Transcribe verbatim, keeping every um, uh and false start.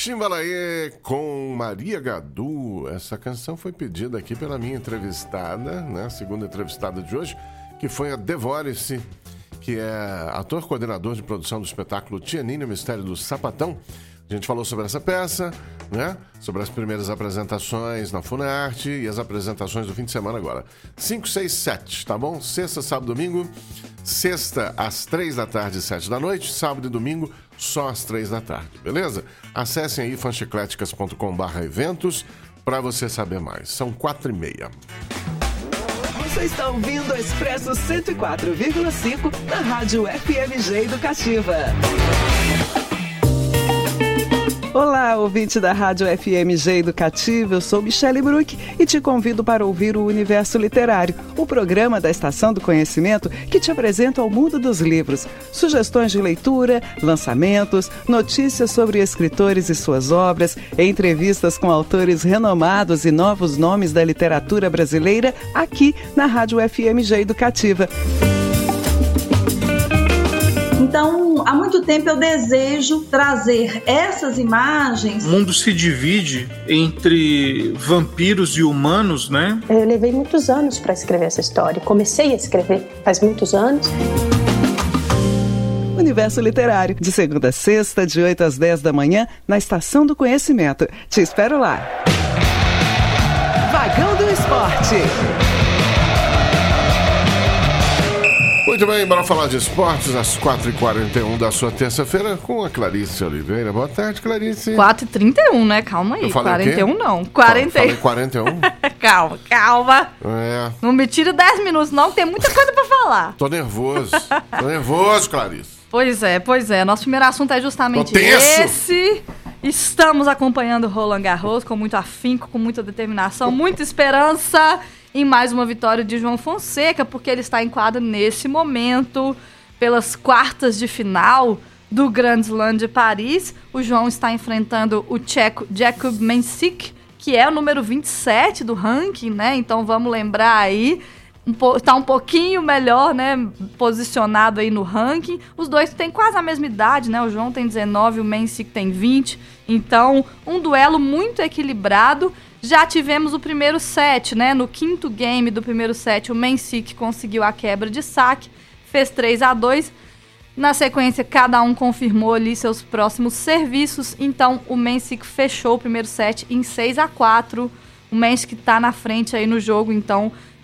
Timbalaê com Maria Gadu. Essa canção foi pedida aqui pela minha entrevistada, né? A segunda entrevistada de hoje, que foi a Devore-se, que é ator coordenador de produção do espetáculo Tia Nina, o Mistério do Sapatão. A gente falou sobre essa peça, né? Sobre as primeiras apresentações na Funarte e as apresentações do fim de semana agora. cinco, seis, sete, tá bom? Sexta, sábado, domingo. Sexta, às três da tarde e sete da noite. Sábado e domingo, só às três da tarde, beleza? Acessem aí fanchicléticas ponto com barra eventos para você saber mais. São quatro e meia. Você está ouvindo o Expresso cento e quatro vírgula cinco da Rádio F M G Educativa. Olá, ouvinte da Rádio F M G Educativa, eu sou Michele Bruck e te convido para ouvir o Universo Literário, o programa da Estação do Conhecimento que te apresenta o mundo dos livros, sugestões de leitura, lançamentos, notícias sobre escritores e suas obras, entrevistas com autores renomados e novos nomes da literatura brasileira aqui na Rádio F M G Educativa. Então, há muito tempo eu desejo trazer essas imagens. O mundo se divide entre vampiros e humanos, né? Eu levei muitos anos para escrever essa história. Comecei a escrever faz muitos anos. Universo Literário, de segunda a sexta, de oito às dez da manhã, na Estação do Conhecimento. Te espero lá. Vagão do Esporte. Muito bem, bora falar de esportes às quatro e quarenta e um da sua terça-feira com a Clarice Oliveira. Boa tarde, Clarice. quatro e trinta e um, né? Calma aí. Eu falei quarenta e um o quê? não. quarenta... Falei quarenta e um? calma, calma. É. Não me tira dez minutos, não, que tem muita coisa pra falar. Tô nervoso. Tô nervoso, Clarice. Pois é, pois é. Nosso primeiro assunto é justamente Tô tenso. esse. Estamos acompanhando o Roland Garros com muito afinco, com muita determinação, muita esperança em mais uma vitória de João Fonseca, porque ele está em quadra nesse momento pelas quartas de final do Grand Slam de Paris. O João está enfrentando o tcheco Jakub Mensik, que é o número vinte e sete do ranking, né? Então vamos lembrar aí, um po- tá um pouquinho melhor, né? Posicionado aí no ranking. Os dois têm quase a mesma idade, né? O João tem dezenove, o Mensik tem vinte. Então, um duelo muito equilibrado. Já tivemos o primeiro set, né? No quinto game do primeiro set, o Mensik conseguiu a quebra de saque, fez três a dois. Na sequência, cada um confirmou ali seus próximos serviços. Então, o Mensik fechou o primeiro set em seis a quatro. O Mensik tá na frente aí no jogo, então